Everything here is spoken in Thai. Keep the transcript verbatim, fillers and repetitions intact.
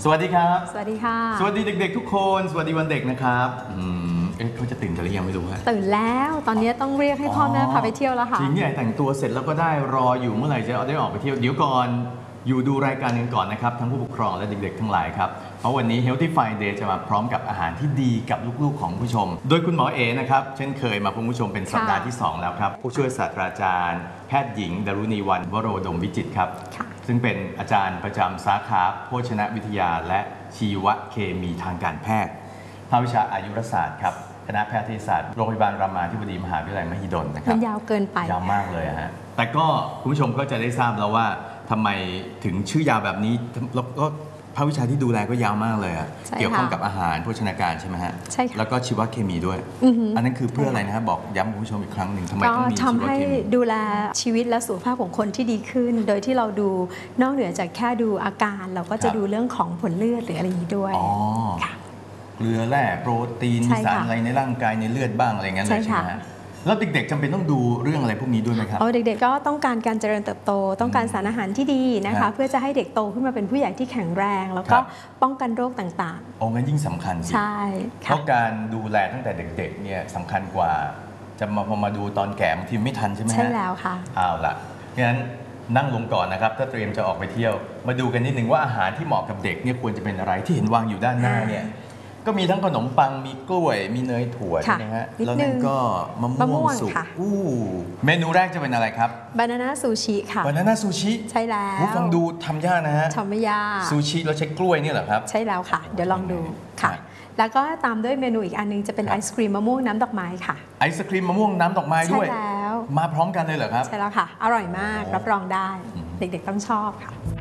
สวัสดีครับสวัสดีค่ะสวัสดีเด็กๆทุกคนสวัสดีวันเด็กนะครับอืมเอ๊ะเขาจะตื่นกันหรือยังไม่รู้ฮะตื่นแล้วตอนนี้ต้องเรียกให้พ่อแม่พาไปเที่ยวแล้วค่ะจริงเนี่ยแต่งตัวเสร็จแล้วก็ได้รออยู่เมื่อไหร่จะได้ออกไปเที่ยวเดี๋ยวก่อนอยู่ดูรายการกันก่อนนะครับทั้งผู้ปกครองและเด็กๆทั้งหลายครับเพราะวันนี้ Healthy Friday จะมาพร้อมกับอาหารที่ดีกับลูกๆของผู้ชมโดยคุณหมอเอนะครับเช่นเคยมาพบผู้ชมเป็นสัปดาห์ที่สองแล้วครับผู้ช่วยศาสตราจารย์แพทย์หญิงดารุณีวรรณวโรดมวิจิตรครับซึ่งเป็นอาจารย์ประจำสาขาโภชนวิทยาและชีวเคมีทางการแพทย์ภาควิชาอายุรศาสตร์ครับคณะแพทยศาสตร์โรงพยาบาลรามาธิบดีมหาวิทยาลัยมหิดลนะครับมันยาวเกินไปยาวมากเลยฮะแต่ก็คุณผู้ชมก็จะได้ทราบแล้วว่าทำไมถึงชื่อยาวแบบนี้แล้วก็ภาควิชาที่ดูแลก็ยาวมากเลยอะเกี่ยวข้องกับอาหารโภชนาการใช่ไหมฮะใช่ค่ะแล้วก็ชีวเคมีด้วยอันนั้นคือเพื่ออะไรนะครับบอกย้ำคุณผู้ชมอีกครั้งหนึ่งทำไมต้องมีชีวเคมีก็ทำให้ดูแลชีวิตและสุขภาพของคนที่ดีขึ้นโดยที่เราดูนอกเหนือจากแค่ดูอาการเราก็จะดูเรื่องของผลเลือดหรืออะไรอย่างนี้ด้วยเกลือแร่โปรตีนสารอะไรในร่างกายในเลือดบ้างอะไรเงี้ยเลยใช่ไหมฮะแล้วเด็กๆจำเป็นต้องดูเรื่องอะไรพวกนี้ด้วยไหมครับอ๋อเด็กๆก็ต้องการการเจริญเติบโตต้องการสารอาหารที่ดีนะคะเพื่อจะให้เด็กโตขึ้นมาเป็นผู้ใหญ่ที่แข็งแรงแล้วก็ป้องกันโรคต่างๆโอ้งั้นยิ่งสำคัญสิใช่เพราะการดูแลตั้งแต่เด็กๆเนี่ยสำคัญกว่าจะมาพอมาดูตอนแก่บางทีไม่ทันใช่ไหมฮะใช่แล้วค่ะเอาล่ะงั้นนั่งลงก่อนนะครับถ้าเตรียมจะออกไปเที่ยวมาดูกันนิดนึงว่าอาหารที่เหมาะกับเด็กเนี่ยควรจะเป็นอะไรที่เห็นวางอยู่ด้านหน้าเนี่ยก็มีทั้งขนมปังมีกล้วยมีเนยถั่วนะฮะแล้วนั่นก็มะม่วงสุกอู้เมนูแรกจะเป็นอะไรครับบานาน่าซูชิค่ะบานาน่าซูชิใช่แล้วฟังดูทำยากนะฮะทำไม่ยากซูชิแล้วใช้กล้วยนี่เหรอครับใช่แล้วค่ะเดี๋ยวลองดูค่ะแล้วก็ตามด้วยเมนูอีกอันนึงจะเป็นไอศครีมมะม่วงน้ำดอกไม้ค่ะไอศครีมมะม่วงน้ำดอกไม้ด้วยใช่แล้วมาพร้อมกันเลยเหรอครับใช่แล้วค่ะอร่อยมากรับรองได้เด็กๆต้องชอบค่ะ